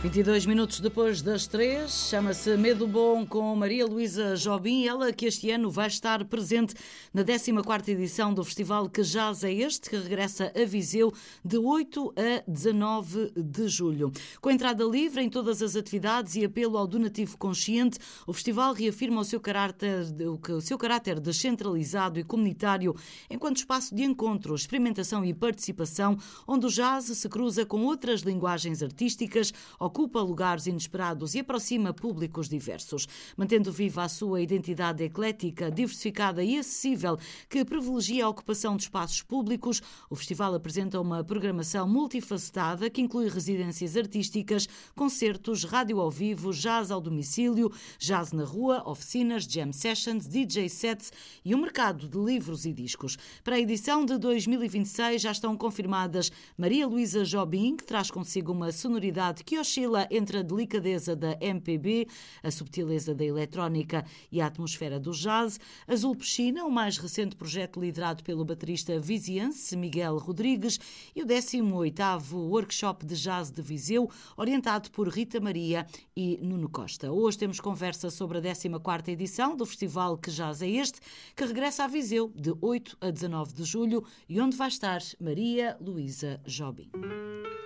22 minutos depois das 3, chama-se Medo Bom com Maria Luísa Jobim, ela que este ano vai estar presente na 14ª edição do festival Que Jazz é Este, que regressa a Viseu de 8 a 19 de julho. Com entrada livre em todas as atividades e apelo ao donativo consciente, o festival reafirma o seu caráter descentralizado e comunitário enquanto espaço de encontro, experimentação e participação, onde o jazz se cruza com outras linguagens artísticas, ocupa lugares inesperados e aproxima públicos diversos, mantendo viva a sua identidade eclética, diversificada e acessível, que privilegia a ocupação de espaços públicos. O festival apresenta uma programação multifacetada que inclui residências artísticas, concertos, rádio ao vivo, jazz ao domicílio, jazz na rua, oficinas, jam sessions, DJ sets e um mercado de livros e discos. Para a edição de 2026 já estão confirmadas Maria Luísa Jobim, que traz consigo uma sonoridade que oscila entre a delicadeza da MPB, a subtileza da eletrónica e a atmosfera do jazz; Azul Piscina, o mais recente projeto liderado pelo baterista viziense Miguel Rodrigues, e o 18º Workshop de Jazz de Viseu, orientado por Rita Maria e Nuno Costa. Hoje temos conversa sobre a 14ª edição do festival Que Jazz é Este, que regressa a Viseu de 8 a 19 de julho e onde vai estar Maria Luísa Jobim.